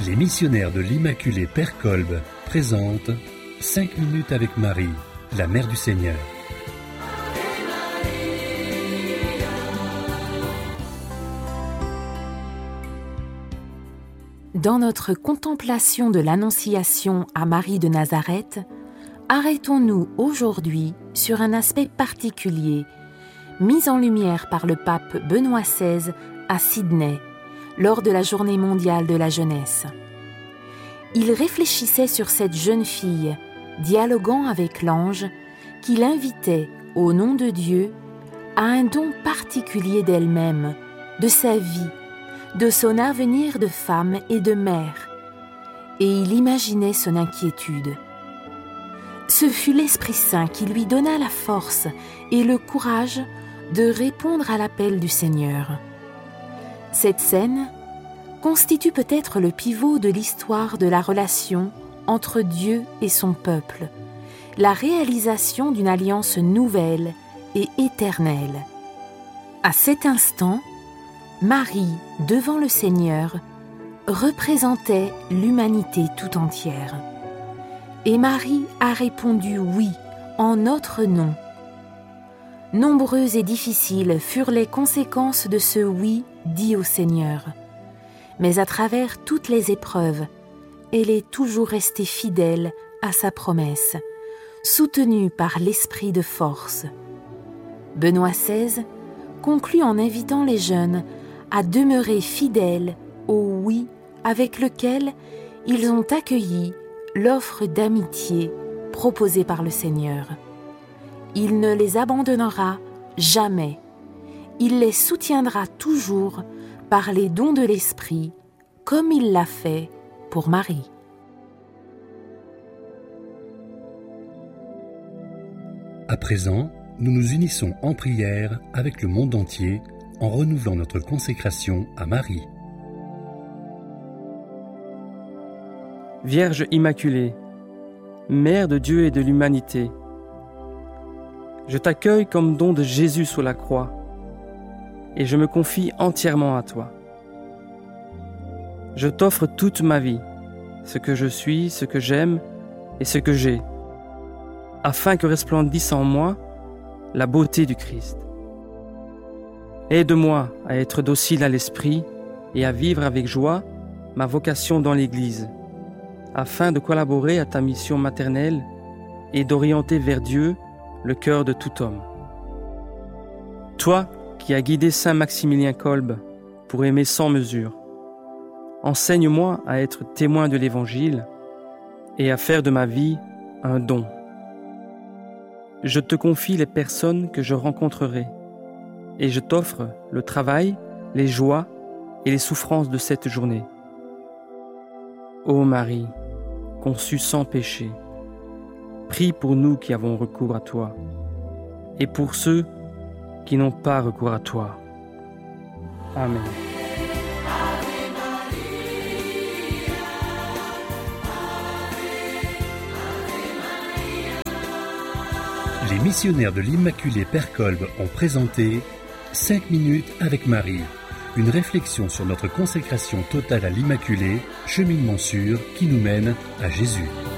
Les missionnaires de l'Immaculée Père Kolb présentent 5 minutes avec Marie, la Mère du Seigneur. Dans notre contemplation de l'Annonciation à Marie de Nazareth, arrêtons-nous aujourd'hui sur un aspect particulier, mis en lumière par le pape Benoît XVI à Sydney, lors de la Journée mondiale de la jeunesse. Il réfléchissait sur cette jeune fille, dialoguant avec l'ange, qui l'invitait, au nom de Dieu, à un don particulier d'elle-même, de sa vie, de son avenir de femme et de mère, et il imaginait son inquiétude. Ce fut l'Esprit Saint qui lui donna la force et le courage de répondre à l'appel du Seigneur. Cette scène constitue peut-être le pivot de l'histoire de la relation entre Dieu et son peuple, la réalisation d'une alliance nouvelle et éternelle. À cet instant, Marie, devant le Seigneur, représentait l'humanité tout entière. Et Marie a répondu oui, en notre nom. Nombreuses et difficiles furent les conséquences de ce oui dit au Seigneur. Mais à travers toutes les épreuves, elle est toujours restée fidèle à sa promesse, soutenue par l'esprit de force. Benoît XVI conclut en invitant les jeunes à demeurer fidèles au oui avec lequel ils ont accueilli l'offre d'amitié proposée par le Seigneur. Il ne les abandonnera jamais. Il les soutiendra toujours par les dons de l'Esprit, comme il l'a fait pour Marie. À présent, nous nous unissons en prière avec le monde entier en renouvelant notre consécration à Marie. Vierge Immaculée, Mère de Dieu et de l'humanité, je t'accueille comme don de Jésus sur la croix et je me confie entièrement à toi. Je t'offre toute ma vie, ce que je suis, ce que j'aime et ce que j'ai, afin que resplendisse en moi la beauté du Christ. Aide-moi à être docile à l'esprit et à vivre avec joie ma vocation dans l'Église, afin de collaborer à ta mission maternelle et d'orienter vers Dieu le cœur de tout homme. Toi qui as guidé Saint Maximilien Kolb pour aimer sans mesure, enseigne-moi à être témoin de l'Évangile et à faire de ma vie un don. Je te confie les personnes que je rencontrerai et je t'offre le travail, les joies et les souffrances de cette journée. Ô Marie, conçue sans péché, prie pour nous qui avons recours à toi et pour ceux qui n'ont pas recours à toi. Amen. Les missionnaires de l'Immaculée Père Kolb ont présenté 5 minutes avec Marie, une réflexion sur notre consécration totale à l'Immaculée, cheminement sûr qui nous mène à Jésus.